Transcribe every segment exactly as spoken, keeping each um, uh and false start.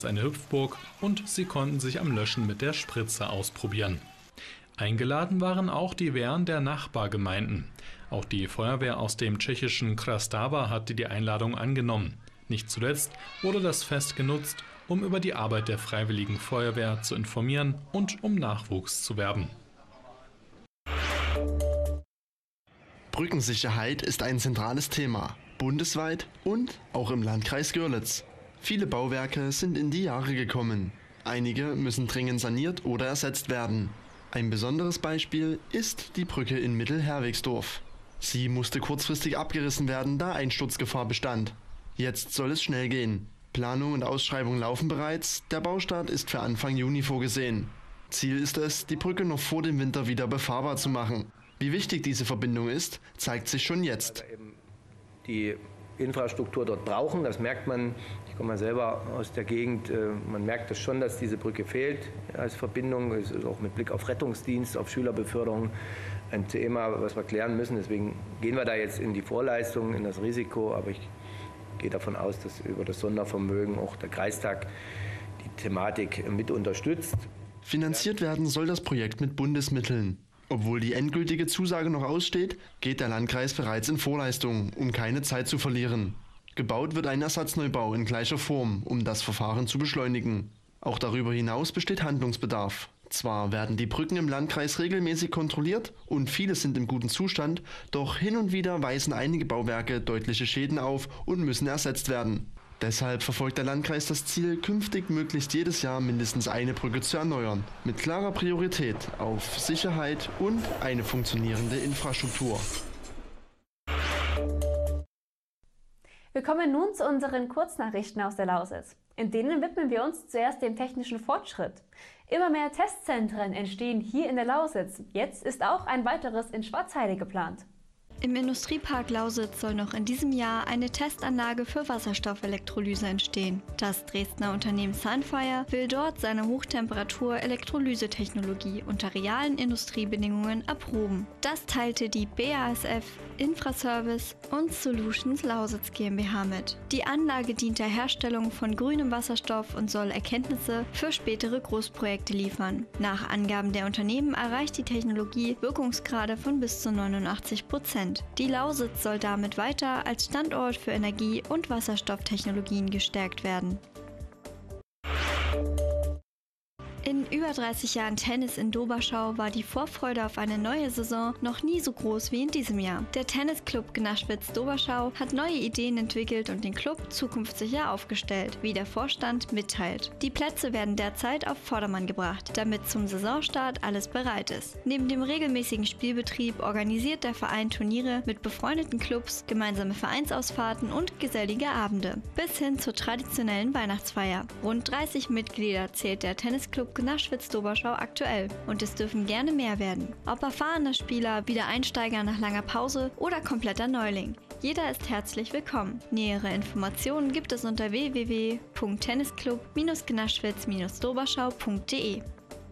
eine Hüpfburg und sie konnten sich am Löschen mit der Spritze ausprobieren. Eingeladen waren auch die Wehren der Nachbargemeinden. Auch die Feuerwehr aus dem tschechischen Krastava hatte die Einladung angenommen. Nicht zuletzt wurde das Fest genutzt, um über die Arbeit der Freiwilligen Feuerwehr zu informieren und um Nachwuchs zu werben. Brückensicherheit ist ein zentrales Thema, bundesweit und auch im Landkreis Görlitz. Viele Bauwerke sind in die Jahre gekommen. Einige müssen dringend saniert oder ersetzt werden. Ein besonderes Beispiel ist die Brücke in Mittelherwigsdorf. Sie musste kurzfristig abgerissen werden, da Einsturzgefahr bestand. Jetzt soll es schnell gehen. Planung und Ausschreibung laufen bereits, der Baustart ist für Anfang Juni vorgesehen. Ziel ist es, die Brücke noch vor dem Winter wieder befahrbar zu machen. Wie wichtig diese Verbindung ist, zeigt sich schon jetzt. Die Infrastruktur dort brauchen, das merkt man, ich komme mal selber aus der Gegend, man merkt das schon, dass diese Brücke fehlt als Verbindung. Es ist auch mit Blick auf Rettungsdienst, auf Schülerbeförderung ein Thema, was wir klären müssen. Deswegen gehen wir da jetzt in die Vorleistung, in das Risiko, aber ich gehe davon aus, dass über das Sondervermögen auch der Kreistag die Thematik mit unterstützt. Finanziert werden soll das Projekt mit Bundesmitteln. Obwohl die endgültige Zusage noch aussteht, geht der Landkreis bereits in Vorleistung, um keine Zeit zu verlieren. Gebaut wird ein Ersatzneubau in gleicher Form, um das Verfahren zu beschleunigen. Auch darüber hinaus besteht Handlungsbedarf. Zwar werden die Brücken im Landkreis regelmäßig kontrolliert und viele sind im guten Zustand, doch hin und wieder weisen einige Bauwerke deutliche Schäden auf und müssen ersetzt werden. Deshalb verfolgt der Landkreis das Ziel, künftig möglichst jedes Jahr mindestens eine Brücke zu erneuern, mit klarer Priorität auf Sicherheit und eine funktionierende Infrastruktur. Wir kommen nun zu unseren Kurznachrichten aus der Lausitz. In denen widmen wir uns zuerst dem technischen Fortschritt. Immer mehr Testzentren entstehen hier in der Lausitz. Jetzt ist auch ein weiteres in Schwarzheide geplant. Im Industriepark Lausitz soll noch in diesem Jahr eine Testanlage für Wasserstoffelektrolyse entstehen. Das Dresdner Unternehmen Sunfire will dort seine Hochtemperatur-Elektrolysetechnologie unter realen Industriebedingungen erproben. Das teilte die B A S F Infraservice und Solutions Lausitz GmbH mit. Die Anlage dient der Herstellung von grünem Wasserstoff und soll Erkenntnisse für spätere Großprojekte liefern. Nach Angaben der Unternehmen erreicht die Technologie Wirkungsgrade von bis zu neunundachtzig Prozent. Die Lausitz soll damit weiter als Standort für Energie- und Wasserstofftechnologien gestärkt werden. In über dreißig Jahren Tennis in Doberschau war die Vorfreude auf eine neue Saison noch nie so groß wie in diesem Jahr. Der Tennisclub Gnaschwitz-Doberschau hat neue Ideen entwickelt und den Club zukunftssicher aufgestellt, wie der Vorstand mitteilt. Die Plätze werden derzeit auf Vordermann gebracht, damit zum Saisonstart alles bereit ist. Neben dem regelmäßigen Spielbetrieb organisiert der Verein Turniere mit befreundeten Clubs, gemeinsame Vereinsausfahrten und gesellige Abende, bis hin zur traditionellen Weihnachtsfeier. Rund dreißig Mitglieder zählt der Tennisclub Gnaschwitz-Doberschau aktuell und es dürfen gerne mehr werden. Ob erfahrener Spieler, Wiedereinsteiger nach langer Pause oder kompletter Neuling. Jeder ist herzlich willkommen. Nähere Informationen gibt es unter w w w punkt tennisclub gnaschwitz doberschau punkt de.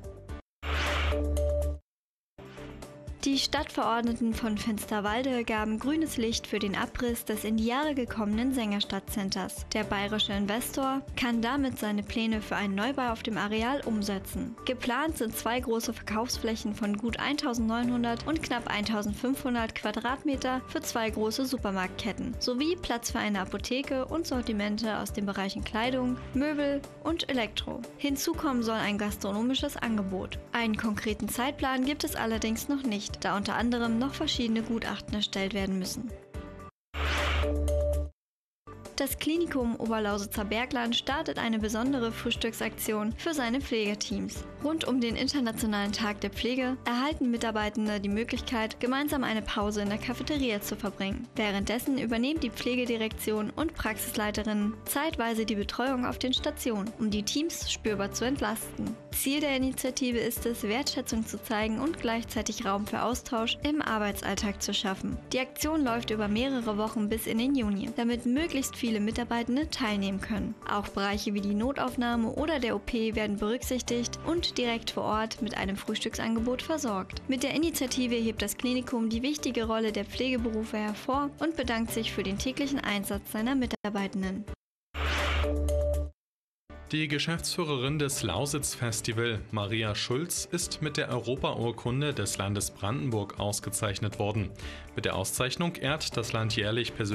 Die Stadtverordneten von Finsterwalde gaben grünes Licht für den Abriss des in die Jahre gekommenen Sängerstadtcenters. Der bayerische Investor kann damit seine Pläne für einen Neubau auf dem Areal umsetzen. Geplant sind zwei große Verkaufsflächen von gut eintausendneunhundert und knapp eintausendfünfhundert Quadratmeter für zwei große Supermarktketten, sowie Platz für eine Apotheke und Sortimente aus den Bereichen Kleidung, Möbel und Elektro. Hinzu kommen soll ein gastronomisches Angebot. Einen konkreten Zeitplan gibt es allerdings noch nicht, da unter anderem noch verschiedene Gutachten erstellt werden müssen. Das Klinikum Oberlausitzer Bergland startet eine besondere Frühstücksaktion für seine Pflegeteams. Rund um den Internationalen Tag der Pflege erhalten Mitarbeitende die Möglichkeit, gemeinsam eine Pause in der Cafeteria zu verbringen. Währenddessen übernehmen die Pflegedirektion und Praxisleiterinnen zeitweise die Betreuung auf den Stationen, um die Teams spürbar zu entlasten. Ziel der Initiative ist es, Wertschätzung zu zeigen und gleichzeitig Raum für Austausch im Arbeitsalltag zu schaffen. Die Aktion läuft über mehrere Wochen bis in den Juni, damit möglichst viele Mitarbeitende teilnehmen können. Auch Bereiche wie die Notaufnahme oder der O P werden berücksichtigt und direkt vor Ort mit einem Frühstücksangebot versorgt. Mit der Initiative hebt das Klinikum die wichtige Rolle der Pflegeberufe hervor und bedankt sich für den täglichen Einsatz seiner Mitarbeitenden. Die Geschäftsführerin des Lausitz-Festival, Maria Schulz, ist mit der Europaurkunde des Landes Brandenburg ausgezeichnet worden. Mit der Auszeichnung ehrt das Land jährlich persönlich